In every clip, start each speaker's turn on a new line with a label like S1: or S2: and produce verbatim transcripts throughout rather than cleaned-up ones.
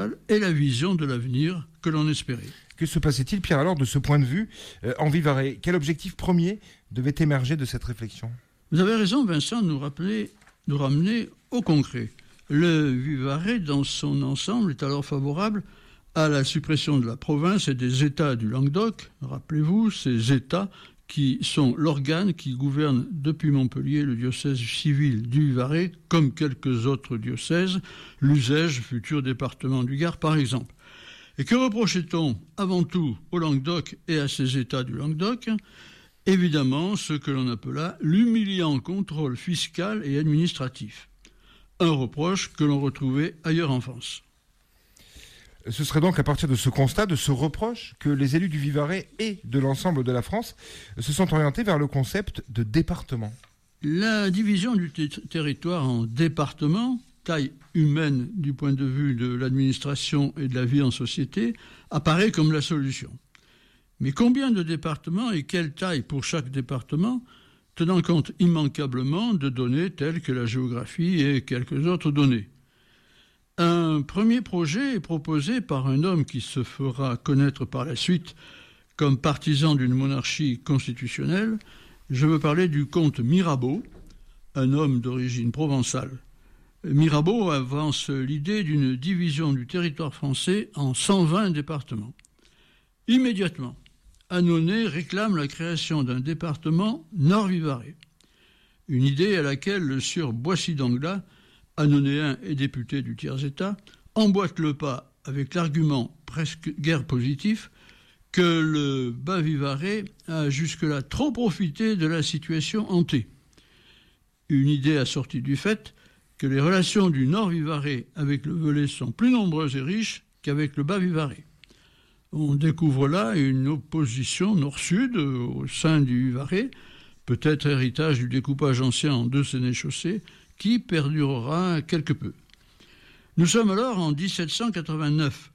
S1: et la vision de l'avenir que l'on espérait.
S2: Que se passait-il, Pierre, alors, de ce point de vue, euh, en Vivarais? Quel objectif premier devait émerger de cette réflexion?
S1: Vous avez raison, Vincent, de nous rappeler, nous ramener au concret. Le Vivarais, dans son ensemble, est alors favorable à la suppression de la province et des États du Languedoc. Rappelez-vous, ces États qui sont l'organe qui gouverne depuis Montpellier le diocèse civil du Vivarais, comme quelques autres diocèses, l'Uzège, futur département du Gard, par exemple. Et que reprochait-on avant tout au Languedoc et à ces États du Languedoc? Évidemment, ce que l'on appela l'humiliant contrôle fiscal et administratif. Un reproche que l'on retrouvait ailleurs en France.
S2: Ce serait donc à partir de ce constat, de ce reproche, que les élus du Vivarais et de l'ensemble de la France se sont orientés vers le concept de département.
S1: La division du t- territoire en départements, taille humaine du point de vue de l'administration et de la vie en société, apparaît comme la solution. Mais combien de départements et quelle taille pour chaque département, tenant compte immanquablement de données telles que la géographie et quelques autres données? Un premier projet est proposé par un homme qui se fera connaître par la suite comme partisan d'une monarchie constitutionnelle. Je veux parler du comte Mirabeau, un homme d'origine provençale. Mirabeau avance l'idée d'une division du territoire français en cent vingt départements. Immédiatement, Annonay réclame la création d'un département Nord-Vivarais. Une idée à laquelle le sieur Boissy d'Anglas, annonnéen et député du tiers-État, emboîte le pas avec l'argument presque guère positif que le Bas-Vivarais a jusque-là trop profité de la situation hantée. Une idée assortie du fait que les relations du Nord-Vivarais avec le Velay sont plus nombreuses et riches qu'avec le Bas-Vivarais. On découvre là une opposition nord-sud au sein du Vivarais, peut-être héritage du découpage ancien en deux sénéchaussées, qui perdurera quelque peu. Nous sommes alors en dix-sept cent quatre-vingt-neuf.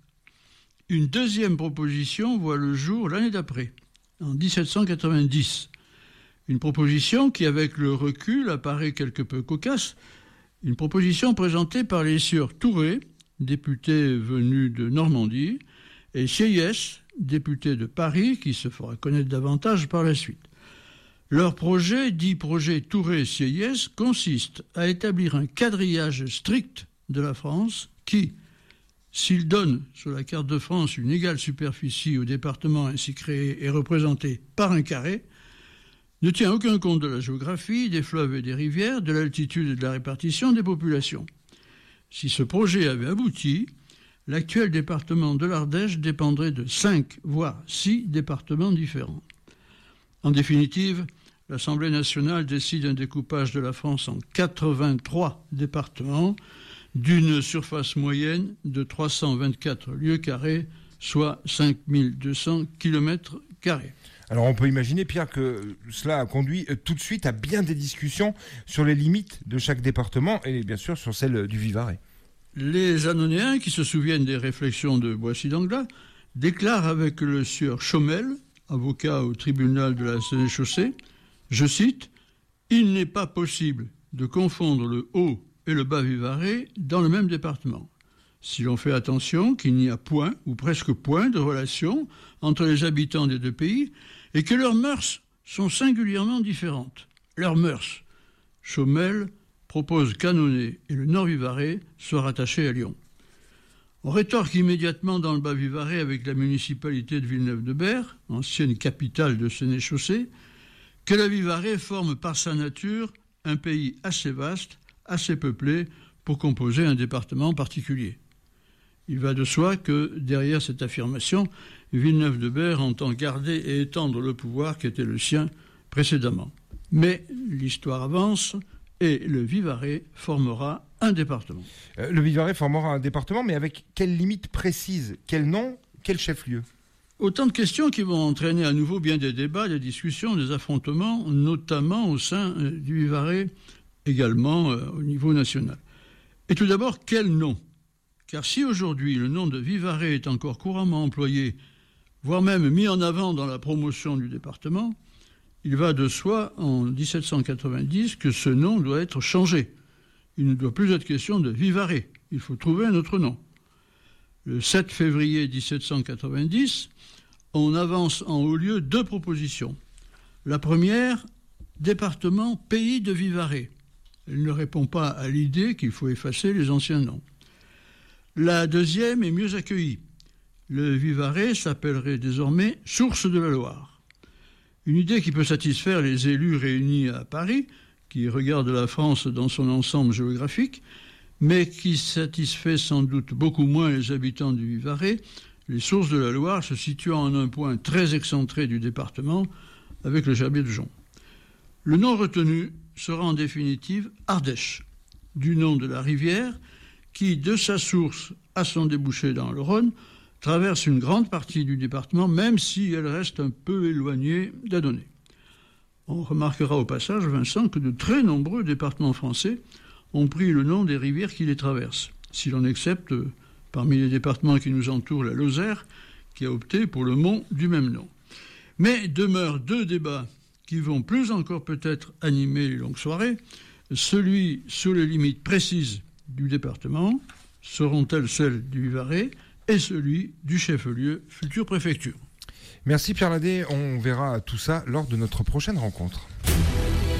S1: Une deuxième proposition voit le jour l'année d'après, en dix-sept cent quatre-vingt-dix. Une proposition qui, avec le recul, apparaît quelque peu cocasse. Une proposition présentée par les sieurs Touré, député venu de Normandie, et Sieyès, député de Paris, qui se fera connaître davantage par la suite. Leur projet, dit projet Touré-Sieyès, consiste à établir un quadrillage strict de la France qui, s'il donne sur la carte de France une égale superficie au département ainsi créé et représenté par un carré, ne tient aucun compte de la géographie, des fleuves et des rivières, de l'altitude et de la répartition des populations. Si ce projet avait abouti, l'actuel département de l'Ardèche dépendrait de cinq, voire six départements différents. En définitive, l'Assemblée nationale décide un découpage de la France en quatre-vingt-trois départements, d'une surface moyenne de trois cent vingt-quatre lieues carrées, soit cinq mille deux cents kilomètres carrés.
S2: Alors on peut imaginer, Pierre, que cela a conduit tout de suite à bien des discussions sur les limites de chaque département et bien sûr sur celle du Vivarais.
S1: Les Annonnéens, qui se souviennent des réflexions de Boissy d'Anglas, déclarent avec le sieur Chaumel, avocat au tribunal de la Sénéchaussée, je cite, « Il n'est pas possible de confondre le Haut et le Bas-Vivarais dans le même département. Si l'on fait attention qu'il n'y a point, ou presque point, de relation entre les habitants des deux pays et que leurs mœurs sont singulièrement différentes. Leurs mœurs. » Chaumel propose qu'Annonay et le Nord-Vivarais soient rattachés à Lyon. On rétorque immédiatement dans le Bas-Vivarais avec la municipalité de Villeneuve-de-Berre, ancienne capitale de Sénéchaussée, que le Vivarais forme par sa nature un pays assez vaste, assez peuplé pour composer un département particulier. Il va de soi que, derrière cette affirmation, Villeneuve-de-Berre entend garder et étendre le pouvoir qui était le sien précédemment. Mais l'histoire avance et le Vivarais formera un département.
S2: Euh, le Vivarais formera un département, mais avec quelles limites précises? Quel nom? Quel chef-lieu?
S1: Autant de questions qui vont entraîner à nouveau bien des débats, des discussions, des affrontements, notamment au sein euh, du Vivarais, également euh, au niveau national. Et tout d'abord, quel nom? Car si aujourd'hui le nom de Vivarais est encore couramment employé, voire même mis en avant dans la promotion du département, il va de soi, en dix-sept cent quatre-vingt-dix, que ce nom doit être changé. Il ne doit plus être question de Vivarais. Il faut trouver un autre nom. Le sept février dix-sept cent quatre-vingt-dix, on avance en haut lieu deux propositions. La première, département pays de Vivarais. Elle ne répond pas à l'idée qu'il faut effacer les anciens noms. La deuxième est mieux accueillie. Le Vivarais s'appellerait désormais Source de la Loire. Une idée qui peut satisfaire les élus réunis à Paris, qui regardent la France dans son ensemble géographique, mais qui satisfait sans doute beaucoup moins les habitants du Vivarais, les sources de la Loire se situant en un point très excentré du département, avec le Gerbier de Jonc. Le nom retenu sera en définitive Ardèche, du nom de la rivière qui, de sa source à son débouché dans le Rhône, traverse une grande partie du département, même si elle reste un peu éloignée d'Annonay. On remarquera au passage, Vincent, que de très nombreux départements français ont pris le nom des rivières qui les traversent, si l'on accepte, parmi les départements qui nous entourent, la Lozère, qui a opté pour le mont du même nom. Mais demeurent deux débats qui vont plus encore peut-être animer les longues soirées, celui sur les limites précises du département, seront-elles celles du Vivarais, et celui du chef-lieu, future préfecture.
S2: Merci Pierre Ladet, on verra tout ça lors de notre prochaine rencontre.